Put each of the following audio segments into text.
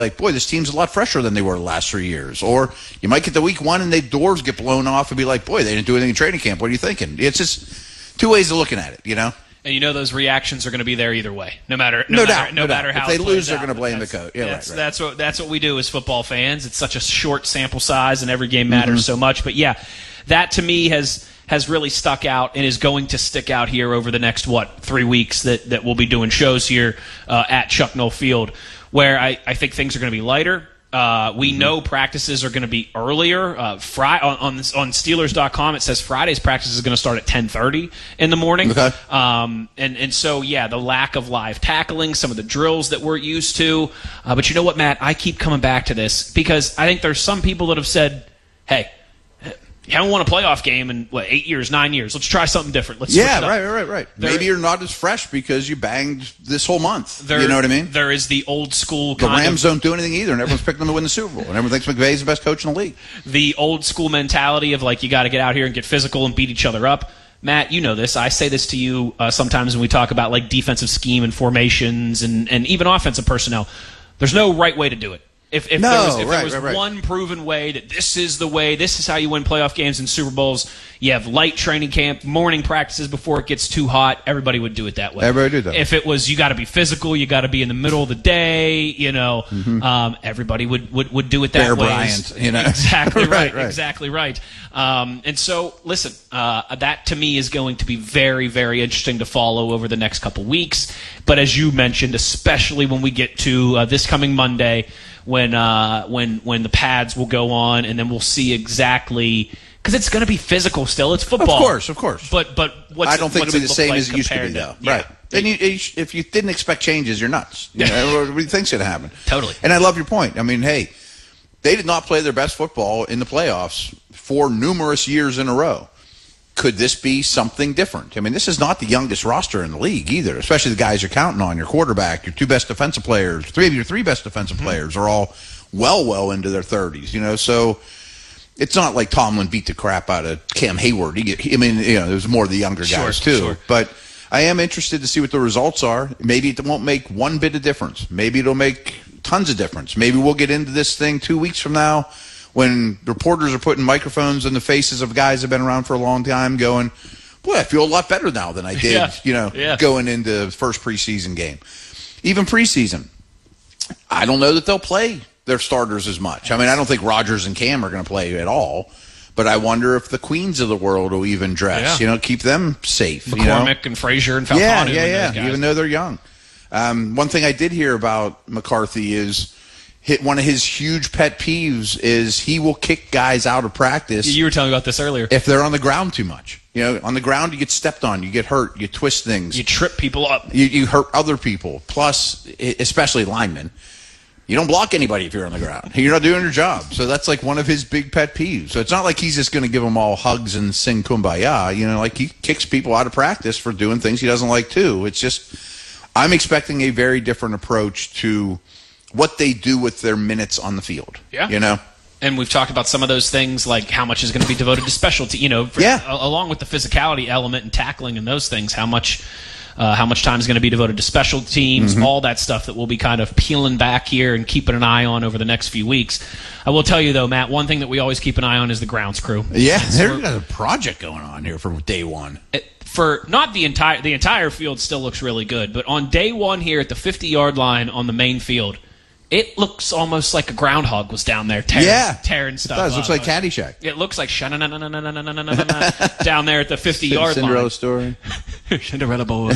like, boy, this team's a lot fresher than they were the last 3 years. Or you might get to week one and the doors get blown off and be like, boy, they didn't do anything in training camp. What are you thinking? It's just two ways of looking at it, you know? And you know those reactions are going to be there either way, no matter how if they lose, they're out. going to blame the coach. Yeah, right. That's what we do as football fans. It's such a short sample size, and every game matters so much. But yeah, that to me has really stuck out and is going to stick out here over the next 3 weeks that we'll be doing shows here at Chuck Noll Field, where I think things are going to be lighter. We know practices are going to be earlier. On Steelers.com, it says Friday's practice is going to start at 10:30 in the morning. Okay. And so, yeah, the lack of live tackling, some of the drills that we're used to. But you know what, Matt? I keep coming back to this because I think there's some people that have said, hey, you haven't won a playoff game in 8 years, 9 years. Let's try something different. Let's switch it up. Right. Maybe you're not as fresh because you banged this whole month. You know what I mean? There is the old school The Rams don't do anything either, and everyone's picking them to win the Super Bowl. And everyone thinks McVay's the best coach in the league. The old school mentality of, like, you got to get out here and get physical and beat each other up. Matt, you know this. I say this to you sometimes when we talk about, like, defensive scheme and formations and even offensive personnel. There's no right way to do it. If there was one proven way that this is the way, this is how you win playoff games and Super Bowls, you have light training camp, morning practices before it gets too hot, everybody would do it that way. Everybody do that. If it was you got to be physical, you got to be in the middle of the day, everybody would do it that Bear way. Bryant, you know. Exactly right. Right. Exactly right. And so, listen, that to me is going to be very, very interesting to follow over the next couple weeks. But as you mentioned, especially when we get to this coming Monday, when the pads will go on, and then we'll see exactly, because it's going to be physical still. It's football, of course. But I don't think it'll be the same as it used to be, though. Yeah. Right. And if you didn't expect changes, you're nuts. You know, what do you think's going to happen? Totally. And I love your point. I mean, hey, they did not play their best football in the playoffs for numerous years in a row. Could this be something different? I mean, this is not the youngest roster in the league either, especially the guys you're counting on. Your quarterback, your two best defensive players, three of your three best defensive players are all well into their 30s, you know. So it's not like Tomlin beat the crap out of Cam Hayward. There's more of the younger guys too. Sure. But I am interested to see what the results are. Maybe it won't make one bit of difference. Maybe it'll make tons of difference. Maybe we'll get into this thing 2 weeks from now when reporters are putting microphones in the faces of guys that have been around for a long time going, boy, I feel a lot better now than I did, going into the first preseason game. Even preseason, I don't know that they'll play their starters as much. I mean, I don't think Rodgers and Cam are going to play at all, but I wonder if the queens of the world will even dress, keep them safe. McCormick and Frazier and Falcone. Yeah, even though they're young. One thing I did hear about McCarthy is one of his huge pet peeves is he will kick guys out of practice. You were telling me about this earlier. If they're on the ground too much. On the ground you get stepped on, you get hurt, you twist things. You trip people up. You hurt other people. Plus, especially linemen, you don't block anybody if you're on the ground. You're not doing your job. So that's like one of his big pet peeves. So it's not like he's just going to give them all hugs and sing Kumbaya. Like he kicks people out of practice for doing things he doesn't like too. It's just, I'm expecting a very different approach to what they do with their minutes on the field. Yeah. And we've talked about some of those things, like how much is going to be devoted to specialty, along with the physicality element and tackling and those things, how much time is going to be devoted to special teams, all that stuff that we'll be kind of peeling back here and keeping an eye on over the next few weeks. I will tell you, though, Matt, one thing that we always keep an eye on is the grounds crew. Yeah, there's a project going on here from day one. For not the entire field still looks really good, but on day one here at the 50-yard line on the main field, it looks almost like a groundhog was down there tearing stuff up. It looks like Caddyshack. It looks like down there at the 50-yard line. Cinderella story. Cinderella boy.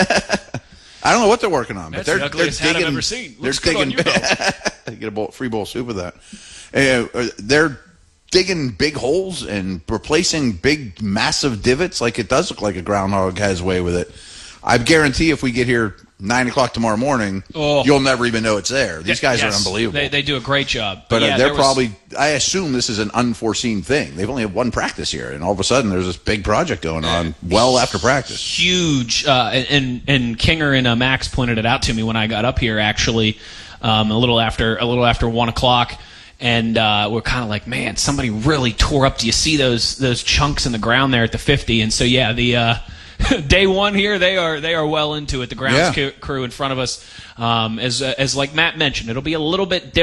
I don't know what they're working on, but they're the ugliest hat I've ever seen. They're digging. You get a free bowl of soup with that. They're digging big holes and replacing big, massive divots. Like it does look like a groundhog has way with it. I guarantee if we get here 9 o'clock tomorrow morning, you'll never even know it's there. These guys are unbelievable. They do a great job. But they're probably, I assume this is an unforeseen thing. They've only had one practice here, and all of a sudden there's this big project going on well after practice. Huge. And Kinger and Max pointed it out to me when I got up here, actually, a little after 1 o'clock. And we're kind of like, man, somebody really tore up. Do you see those chunks in the ground there at the 50? And so, day one here, they are well into it. The grounds crew in front of us, as like Matt mentioned, it'll be a little bit different.